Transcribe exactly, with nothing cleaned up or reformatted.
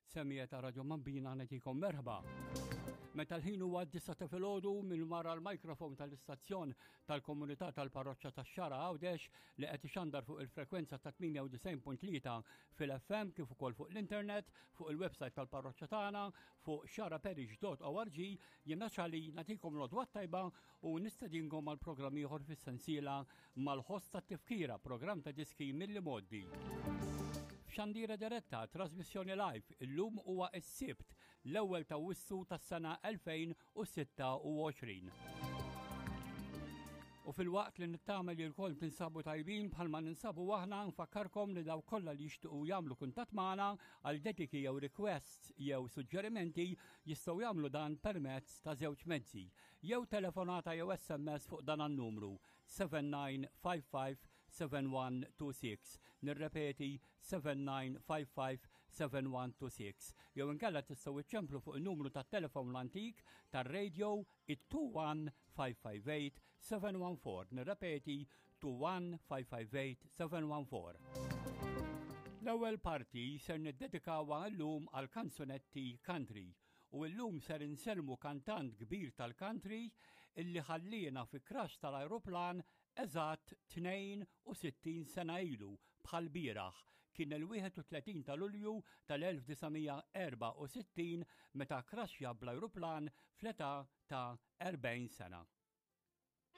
Semmija ta' Radio Mambina nagħtikom merħba. Meta l-ħin huwa d-disa ta' filgħodu minn wara l-mikrofon tal-istazzjon tal-komunità tal-parroċċa tax-Xara Għawdex li qed ixandar fuq il-frekwenza ta' tminja u disgħin punt tlieta fil-F M kif ukoll fuq l-internet, fuq il-website tal-parroċċa tagħna, fuq xaraparish dot org jiena ċali nagħtikom l-għodwa tajba u nistedinkom għal programm ieħor fis-sensiela mal-ħost tat-tifkira, programm ta' diski mill-modi. Xandira diretta, trasmissjoni live, illum huwa s-sibt, l-ewwel ta' Wissu tas-sena elfejn u sitta u għoxrin. U fil-waqt li nittamel li l-koll tinsabu tajbin bħalma ninsabu aħna nfakkarkom li daw kollha li jixtiequ jagħmlu kuntatt magħna għal dediki jew requests jew suġġerimenti jistgħu jagħmlu dan permezz ta' żewġ mezzi. Jew telefonata jew S M S fuq dan an-numru seven nine five five seven one two six. Nirrepeti seven nine five five seven one two six. Jew inkella tistgħu iċċemplu fuq in-numru tat-telefon l-antik tar-radio it-two one five five eight seven one four. Nirrepeti two one five five eight seven one four. L-ewwel parti ser niddedikawha llum għal kanzunetti country u llum ser inselmu kantant kbir tal-country illi ħallina fi crash tal-ajruplan eżatt tnejn u sittin sena ilu bħal bieraħ kien il-wieħed u tletin ta' Lulju tal-elf tisamija erba' u sittin meta krasja bl-ajruplan fl-età ta' erbgħin sena.